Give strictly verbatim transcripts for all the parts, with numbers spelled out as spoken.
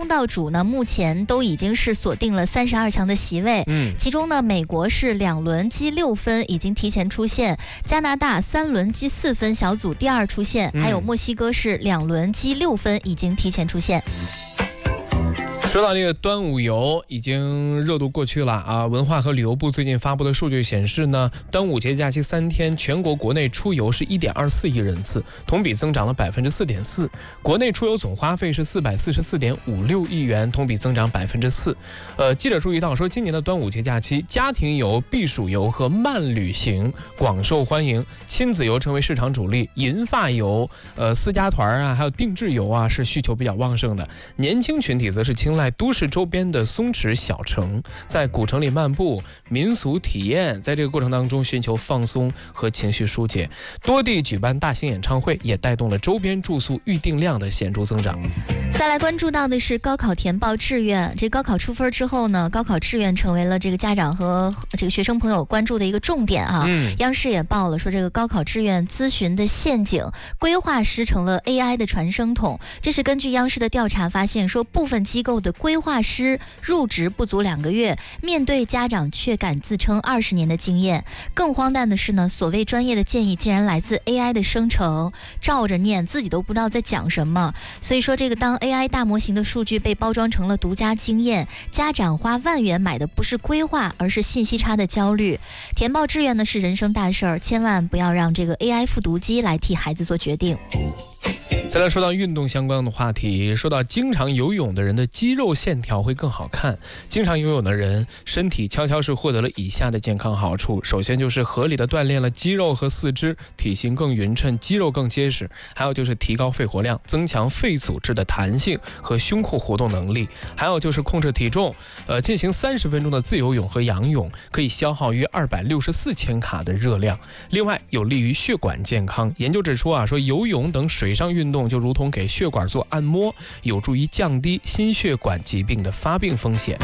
道主呢，目前都已经是锁定了三十二强的席位。嗯，其中呢，美国是两轮积六分，已经提前出线；加拿大三轮积四分，小组第二出线；还有墨西哥是两轮积六分，已经提前出线。 说到这个端午游，已经热度过去了啊！文化和旅游部最近发布的数据显示呢，端午节假期三天，全国国内出游是 一点二四亿人次，同比增长了 百分之四点四。国内出游总花费是 四百四十四点五六亿元，同比增长 百分之四。呃，记者注意到说，今年的端午节假期，家庭游、避暑游和慢旅行广受欢迎，亲子游成为市场主力，银发游、呃私家团啊，还有定制游啊，是需求比较旺盛的。年轻群体则是青睐在都市周边的松弛小城，在古城里漫步，民俗体验，在这个过程当中寻求放松和情绪疏解。多地举办大型演唱会，也带动了周边住宿预订量的显著增长。 再来关注到的是高考填报志愿，这高考出分之后呢，高考志愿成为了这个家长和这个学生朋友关注的一个重点啊。嗯、央视也报了说，这个高考志愿咨询的陷阱，规划师成了 A I 的传声筒。这是根据央视的调查发现，说部分机构的规划师入职不足两个月，面对家长却敢自称二十年的经验。更荒诞的是呢，所谓专业的建议竟然来自 A I 的生成，照着念，自己都不知道在讲什么。所以说，这个当 A I 大模型的数据被包装成了独家经验，家长花万元买的不是规划，而是信息差的焦虑。填报志愿呢是人生大事儿，千万不要让这个 A I 复读机来替孩子做决定。 再来说到运动相关的话题，说到经常游泳的人的肌肉线条会更好看。经常游泳的人身体悄悄是获得了以下的健康好处，首先就是合理的锻炼了肌肉和四肢，体型更匀称，肌肉更结实。还有就是提高肺活量，增强肺组织的弹性和胸廓活动能力。还有就是控制体重，呃，进行三十分钟的自由泳和仰泳，可以消耗约二百六十四千卡的热量。另外有利于血管健康。研究指出啊，说游泳等水上运动就如同给血管做按摩，有助于降低心血管疾病的发病风险。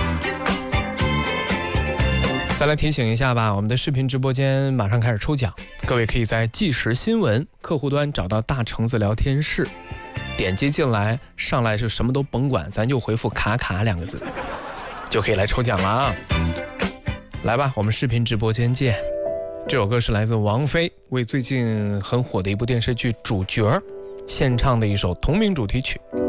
再来提醒一下吧，我们的视频直播间马上开始抽奖，各位可以在即时新闻客户端找到大橙子聊天室，点击进来，上来是什么都甭管，咱就回复卡卡两个字就可以来抽奖了啊！来吧，我们视频直播间见。这首歌是来自王菲为最近很火的一部电视剧主角献唱的一首同名主题曲。